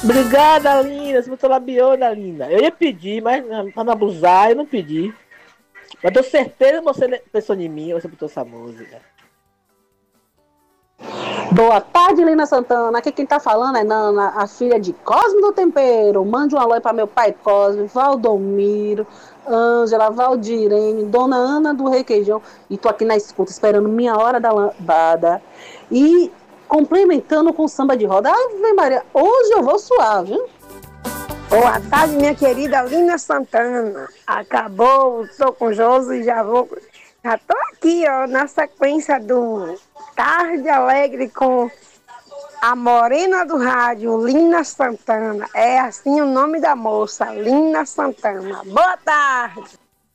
Obrigada, linda. Você botou labiona, linda. Eu ia pedir, mas pra não abusar, eu não pedi. Mas tenho certeza que você pensou em mim, você botou essa música. Boa tarde, Lina Santana. Aqui quem tá falando é Nana, a filha de Cosme do Tempero. Mande um alô para meu pai Cosme, Valdomiro, Ângela, Valdirene, Dona Ana do Requeijão. E tô aqui na escuta, esperando minha hora da lambada. E complementando com samba de roda. Ave Maria, hoje eu vou suave, viu? Boa tarde, minha querida Lina Santana. Acabou, estou com Josi e já vou. Já tô aqui, ó, na sequência do Tarde Alegre com a morena do rádio, Lina Santana. É assim o nome da moça, Lina Santana. Boa tarde.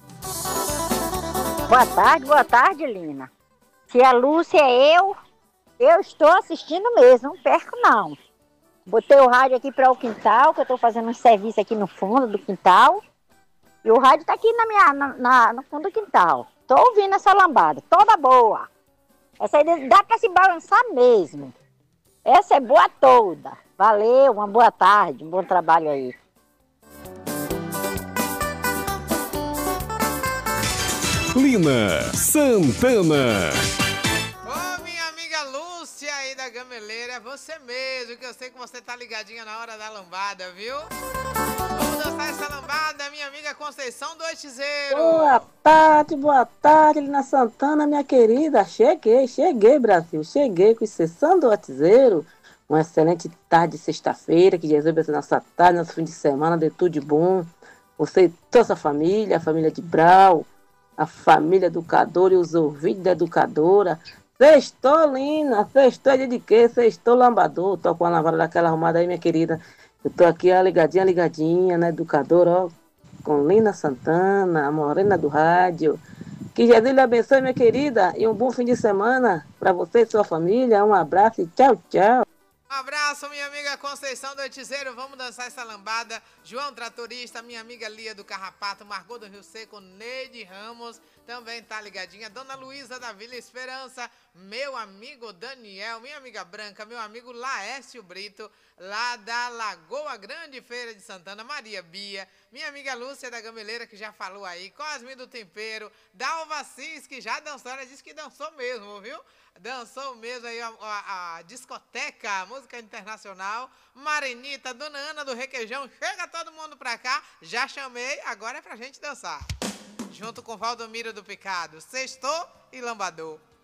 Boa tarde, Lina. Se a Lúcia é eu estou assistindo mesmo, não perco não. Botei o rádio aqui para o quintal, que eu estou fazendo um serviço aqui no fundo do quintal. E o rádio está aqui no fundo do quintal. Estou ouvindo essa lambada, toda boa. Essa aí dá para se balançar mesmo. Essa é boa toda. Valeu, uma boa tarde, um bom trabalho aí. Lina Santana. Ô, minha amiga Lúcia aí da Gameleira, é você mesmo, que eu sei que você tá ligadinha na hora da lambada, viu? Vamos dançar essa lambada, minha amiga Conceição do Oitizeiro. Boa tarde, Lina Santana, minha querida. Cheguei, Brasil. Cheguei com sessão do Whatsappeiro. Uma excelente tarde de sexta-feira, que Jesus abençoe nossa tarde, nosso fim de semana, dê tudo de bom. Você e toda a família de Brau, a família educadora e os ouvintes da educadora. Sextou, Lina, sextou é dia de quê? Sextou lambador. Tô com a lavada daquela arrumada aí, minha querida. Eu tô aqui, ó, ligadinha, na educadora, ó, com Lina Santana, a morena do rádio. Que Jesus lhe abençoe, minha querida, e um bom fim de semana para você e sua família. Um abraço e tchau, tchau. Um abraço, minha amiga Conceição do Oitizeiro. Vamos dançar essa lambada. João Tratorista, minha amiga Lia do Carrapato, Margot do Rio Seco, Neide Ramos, também tá ligadinha. Dona Luísa da Vila Esperança, meu amigo Daniel, minha amiga Branca, meu amigo Laércio Brito, lá da Lagoa Grande, Feira de Santana, Maria Bia, minha amiga Lúcia da Gameleira, que já falou aí, Cosme do Tempero, Dalva Cis, que já dançou, ela disse que dançou mesmo, viu? Dançou mesmo aí a discoteca, a música internacional. Marenita, Dona Ana do Requeijão, chega todo mundo pra cá. Já chamei, agora é pra gente dançar. Junto com Valdomiro do Picado, Sextou e Lambador.